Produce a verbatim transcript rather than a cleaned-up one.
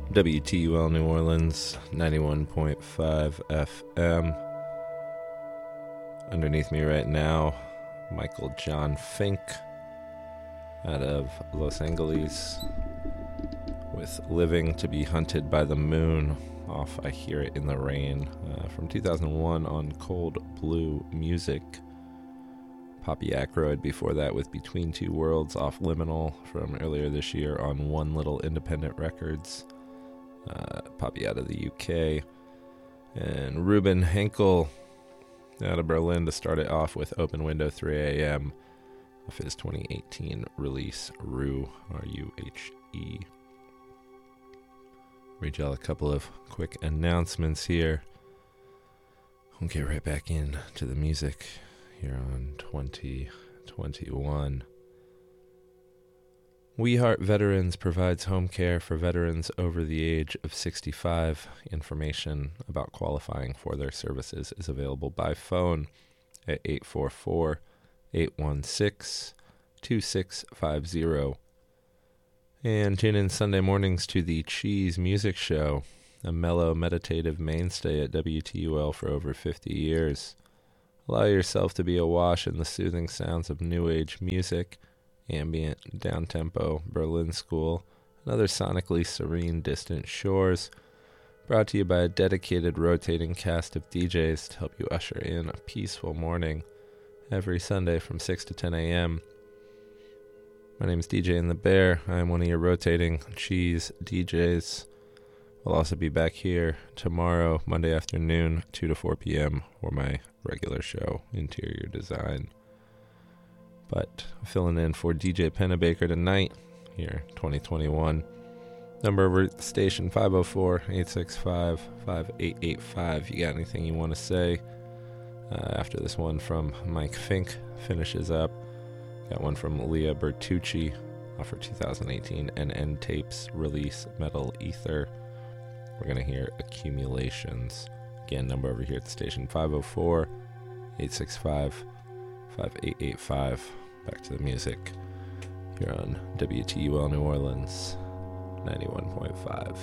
W T U L New Orleans, ninety-one point five F M. Underneath me right now, Michael John Fink out of Los Angeles with Living to be Hunted by the Moon off I Hear It in the Rain uh, from two thousand one on Cold Blue Music. Poppy Ackroyd before that with Between Two Worlds off Liminal from earlier this year on One Little Independent Records. Uh, Poppy out of the U K. And Ruben Henkel out of Berlin to start it off with Open Window three a.m. off his twenty eighteen release, Rue, R U H E. Read y'all a couple of quick announcements here. We'll get right back in to the music here on twenty twenty-one. We Heart Veterans provides home care for veterans over the age of sixty-five. Information about qualifying for their services is available by phone at eight four four, eight one six, two six five zero. And tune in Sunday mornings to the Cheese Music Show, a mellow, meditative mainstay at W T U L for over fifty years. Allow yourself to be awash in the soothing sounds of new age music, ambient, down-tempo, Berlin School, and other sonically serene distant shores. Brought to you by a dedicated rotating cast of D Js to help you usher in a peaceful morning every Sunday from six to ten a.m. My name is D J in the Bear. I am one of your rotating cheese D Js. I'll also be back here tomorrow, Monday afternoon, two to four p.m. for my regular show, Interior Design. But filling in for D J Pennebaker tonight, here, twenty twenty-one. Number of the station, five oh four, eight six five, five eight eight five. You got anything you want to say? Uh, after this one from Mike Fink finishes up. Got one from Leah Bertucci off her two thousand eighteen N N Tapes release, Metal Ether. We're going to hear Accumulations. Again, number over here at the station, five oh four, eight six five, five eight eight five. Back to the music here on W T U L New Orleans, ninety-one point five.